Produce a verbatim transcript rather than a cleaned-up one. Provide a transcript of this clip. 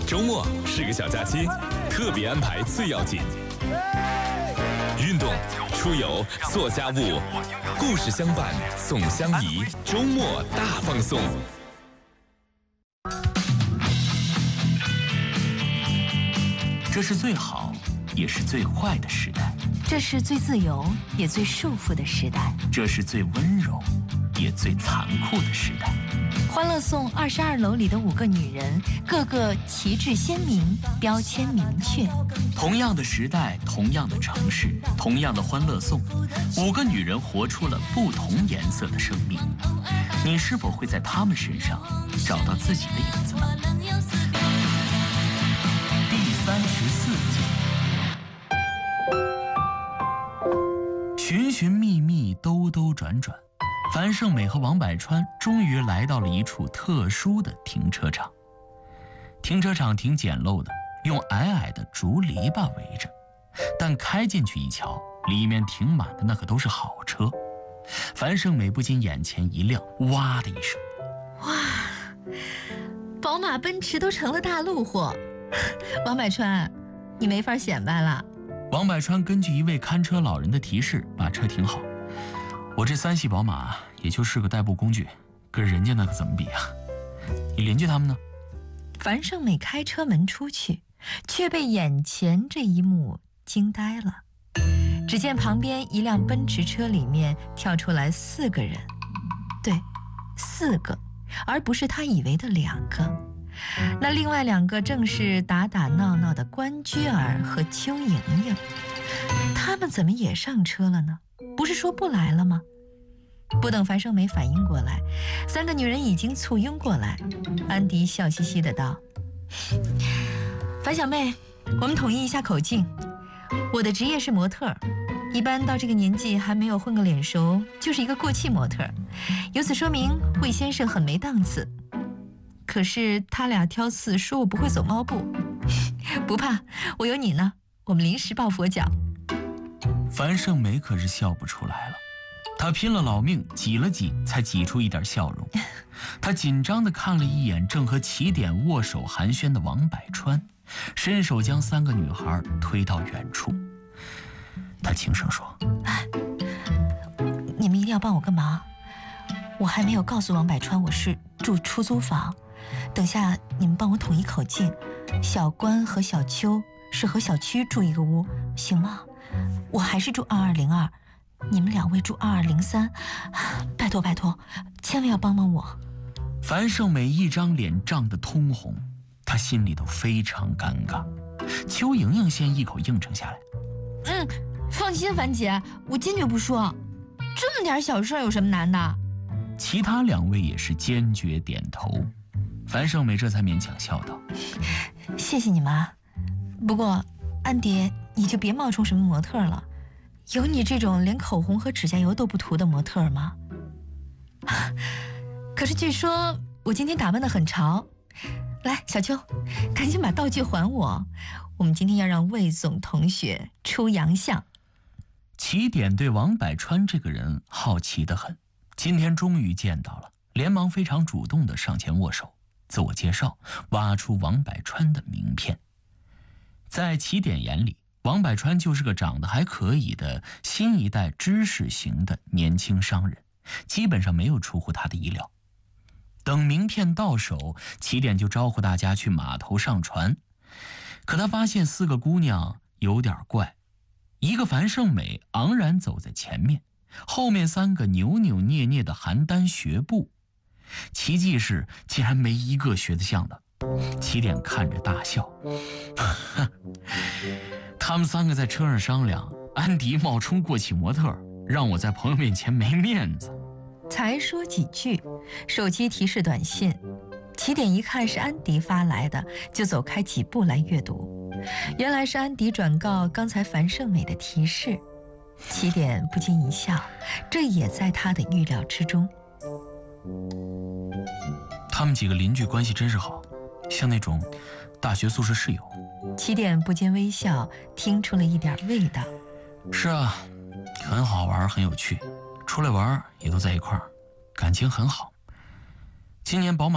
周末是个小假期，特别安排最要紧。运动、出游、做家务，故事相伴，送相宜，周末大放送。 这是最好，也是最坏的时代。 这是最自由，也最束缚的时代。 这是最温柔，也最残酷的时代。 欢乐颂二十二楼里的五个女人，个个旗帜鲜明，标签明确。 同样的时代，同样的城市，同样的欢乐颂，五个女人活出了不同颜色的生命。你是否会在她们身上找到自己的影子呢？第三十四集，寻寻觅觅，兜兜转转，樊胜美和王百川终于来到了一处特殊的停车场。停车场挺简陋的，用矮矮的竹篱笆围着，但开进去一瞧，里面停满的那可都是好车。樊胜美不禁眼前一亮，哇的一声， 哇，宝马奔驰都成了大路货。王百川，你没法显摆了。 王百川根据一位看车老人的提示把车停好。我这三系宝马也就是个代步工具，跟人家那可怎么比啊？你邻居他们呢？ 樊胜美开车门出去，却被眼前这一幕惊呆了。只见旁边一辆奔驰车里面跳出来四个人，对，四个，而不是他以为的两个。那另外两个正是打打闹闹的关雎儿和邱莹莹。他们怎么也上车了呢？不是说不来了吗？不等樊胜美反应过来，三个女人已经簇拥过来。安迪笑嘻嘻的道：樊小妹，我们统一一下口径，我的职业是模特，一般到这个年纪还没有混个脸熟，就是一个过气模特，由此说明魏先生很没档次。可是他俩挑刺说我不会走猫步，不怕，我有你呢，我们临时抱佛脚。 樊胜美可是笑不出来了，她拼了老命挤了挤，才挤出一点笑容。她紧张地看了一眼正和起点握手寒暄的王百川，伸手将三个女孩推到远处。她轻声说： 你们一定要帮我个忙，我还没有告诉王百川我是住出租房，等下你们帮我统一口径，小关和小邱是和小区住一个屋，行吗？我还是住二二零二，你们两位住二二零三，拜托拜托，千万要帮帮我。 樊胜美一张脸涨得通红，她心里头非常尴尬。邱莹莹先一口应承下来： 嗯，放心，樊姐，我坚决不说，这么点小事有什么难的？ 其他两位也是坚决点头。樊胜美这才勉强笑道： 谢谢你们啊，不过安迪你就别冒充什么模特了，有你这种连口红和指甲油都不涂的模特吗？可是据说我今天打扮得很潮，来小邱，赶紧把道具还我，我们今天要让魏总同学出洋相。 起点对王百川这个人好奇得很，今天终于见到了，连忙非常主动地上前握手，自我介绍，挖出王百川的名片。在起点眼里，王百川就是个长得还可以的新一代知识型的年轻商人，基本上没有出乎他的意料。等名片到手，起点就招呼大家去码头上船。可他发现四个姑娘有点怪，一个樊胜美昂然走在前面，后面三个扭扭捏捏的邯郸学步，奇迹是竟然没一个学得像的。起点看着大笑，他们三个在车上商量，安迪冒充过气模特，让我在朋友面前没面子。 才说几句，手机提示短信，起点一看是安迪发来的，就走开几步来阅读。原来是安迪转告刚才樊胜美的提示，起点不禁一笑，这也在他的预料之中。 他们几个邻居关系真是好，像那种大学宿舍室友。 起点不禁微笑，听出了一点味道。 是啊，很好玩，很有趣，出来玩也都在一块儿，感情很好。今年宝马